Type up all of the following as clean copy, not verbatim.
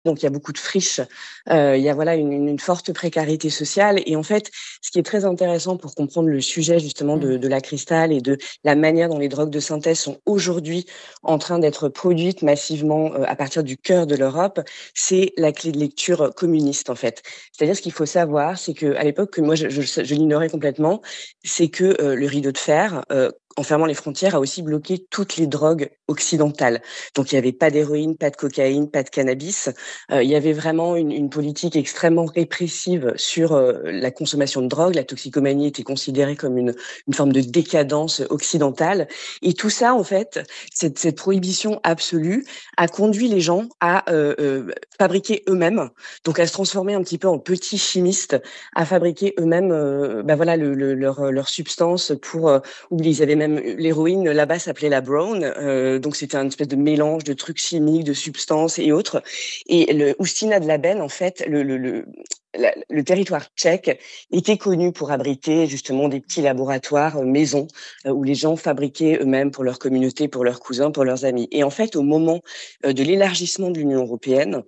Donc il y a beaucoup de friches, il y a voilà une forte précarité sociale et en fait, ce qui est très intéressant pour comprendre le sujet justement Mmh. de la cristal et de la manière dont les drogues de synthèse sont aujourd'hui en train d'être produites massivement, à partir du cœur de l'Europe, c'est la clé de lecture communiste en fait. C'est-à-dire ce qu'il faut savoir, c'est qu'à l'époque, que moi je l'ignorais complètement, c'est que, le rideau de fer, en fermant les frontières, a aussi bloqué toutes les drogues occidentales. Donc il y avait pas d'héroïne, pas de cocaïne, pas de cannabis. Il y avait vraiment une politique extrêmement répressive sur, la consommation de drogue. La toxicomanie était considérée comme une forme de décadence occidentale et tout ça, en fait, cette prohibition absolue a conduit les gens à, fabriquer eux-mêmes, donc à se transformer un petit peu en petits chimistes, à fabriquer eux-mêmes, bah, voilà leur substance pour, oublier ils avaient même l'héroïne là-bas s'appelait la brown, donc c'était un espèce de mélange de trucs chimiques, de substances et autres et le Ustina de Laben, en fait, le territoire tchèque était connu pour abriter justement des petits laboratoires maison où les gens fabriquaient eux-mêmes pour leur communauté, pour leurs cousins, pour leurs amis. Et en fait, au moment de l'élargissement de l'Union européenne,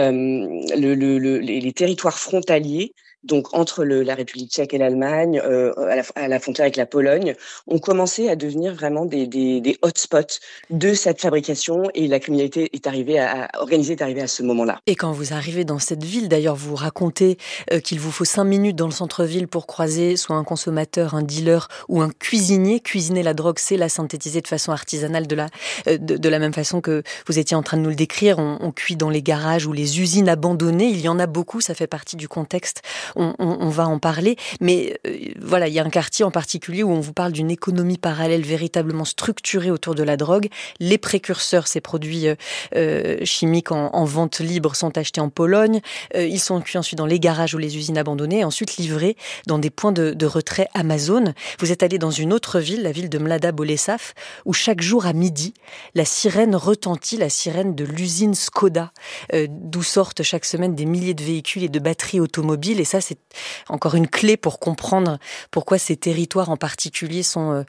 les territoires frontaliers donc entre la République tchèque et l'Allemagne, à la frontière avec la Pologne, ont commencé à devenir vraiment des hotspots de cette fabrication et la criminalité organisée est arrivée à ce moment-là. Et quand vous arrivez dans cette ville, d'ailleurs, vous racontez qu'il vous faut 5 minutes dans le centre-ville pour croiser soit un consommateur, un dealer ou un cuisinier. Cuisiner la drogue, c'est la synthétiser de façon artisanale de la même façon que vous étiez en train de nous le décrire. On cuit dans les garages ou les usines abandonnées. Il y en a beaucoup, ça fait partie du contexte. On va en parler. Mais voilà, il y a un quartier en particulier où on vous parle d'une économie parallèle véritablement structurée autour de la drogue. Les précurseurs, ces produits chimiques en vente libre, sont achetés en Pologne. Ils sont cuits ensuite dans les garages ou les usines abandonnées et ensuite livrés dans des points de retrait Amazon. Vous êtes allé dans une autre ville, la ville de Mlada Boleslav, où chaque jour à midi, la sirène retentit, la sirène de l'usine Skoda, d'où sortent chaque semaine des milliers de véhicules et de batteries automobiles. Et ça, c'est encore une clé pour comprendre pourquoi ces territoires en particulier sont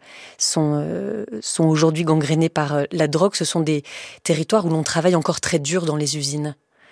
aujourd'hui gangrénés par la drogue. Ce sont des territoires où l'on travaille encore très dur dans les usines.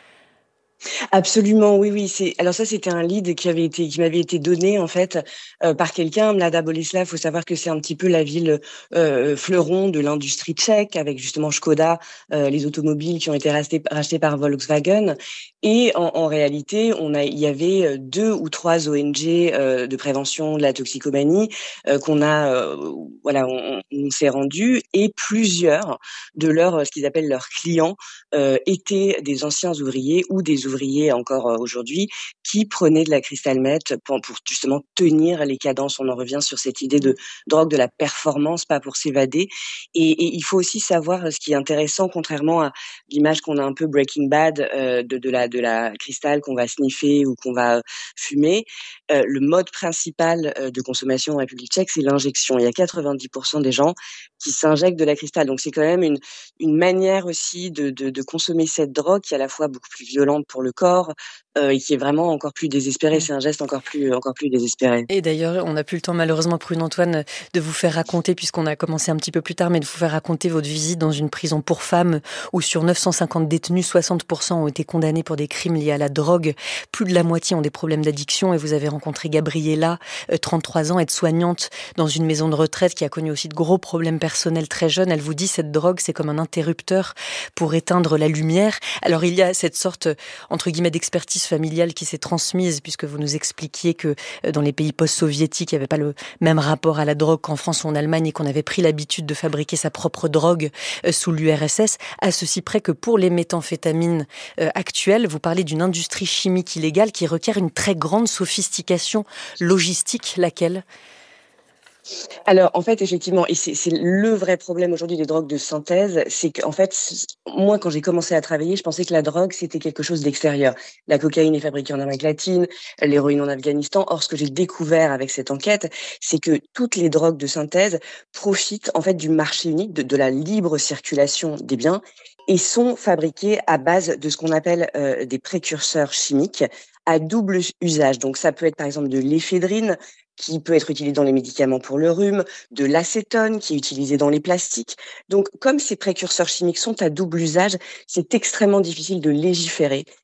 Absolument, oui, oui. Alors ça, c'était un lead qui m'avait été donné en fait par quelqu'un. Mlada Boleslav, faut savoir que c'est un petit peu la ville fleuron de l'industrie tchèque, avec justement Škoda, les automobiles qui ont été rachetés par Volkswagen. Et en réalité, il y avait 2 ou 3 ONG de prévention de la toxicomanie qu'on a, voilà, on s'est rendu, et plusieurs de ce qu'ils appellent leurs clients étaient des anciens ouvriers ou des ouvriers encore aujourd'hui qui prenaient de la crystal meth pour justement tenir les cadences. On en revient sur cette idée de drogue de la performance, pas pour s'évader. Et il faut aussi savoir ce qui est intéressant, contrairement à l'image qu'on a un peu Breaking Bad de la cristal qu'on va sniffer ou qu'on va fumer. Le mode principal de consommation en République tchèque, c'est l'injection. Il y a 90% des gens qui s'injectent de la cristal. Donc c'est quand même une manière aussi de consommer cette drogue qui est à la fois beaucoup plus violente pour le corps et qui est vraiment encore plus désespérée. C'est un geste encore plus désespéré. Et d'ailleurs, on n'a plus le temps malheureusement, Prud'Antoine, de vous faire raconter, puisqu'on a commencé un petit peu plus tard, mais de vous faire raconter votre visite dans une prison pour femmes où sur 950 détenus, 60% ont été condamnés pour des crimes liés à la drogue. Plus de la moitié ont des problèmes d'addiction et vous avez rencontré Gabriella, 33 ans, aide-soignante dans une maison de retraite qui a connu aussi de gros problèmes personnels très jeune. Elle vous dit cette drogue, c'est comme un interrupteur pour éteindre la lumière. Alors il y a cette sorte, entre guillemets, d'expertise familiale qui s'est transmise, puisque vous nous expliquiez que dans les pays post-soviétiques, il n'y avait pas le même rapport à la drogue qu'en France ou en Allemagne et qu'on avait pris l'habitude de fabriquer sa propre drogue sous l'URSS, à ceci près que pour les méthamphétamines actuelles, vous parlez d'une industrie chimique illégale qui requiert une très grande sophistication logistique, laquelle ? Alors, en fait, effectivement, et c'est le vrai problème aujourd'hui des drogues de synthèse, c'est qu'en fait, moi, quand j'ai commencé à travailler, je pensais que la drogue, c'était quelque chose d'extérieur. La cocaïne est fabriquée en Amérique latine, l'héroïne en Afghanistan. Or, ce que j'ai découvert avec cette enquête, c'est que toutes les drogues de synthèse profitent, en fait, du marché unique, de la libre circulation des biens, et sont fabriquées à base de ce qu'on appelle des précurseurs chimiques à double usage. Donc, ça peut être, par exemple, de l'éphédrine, qui peut être utilisé dans les médicaments pour le rhume, de l'acétone qui est utilisé dans les plastiques. Donc, comme ces précurseurs chimiques sont à double usage, c'est extrêmement difficile de légiférer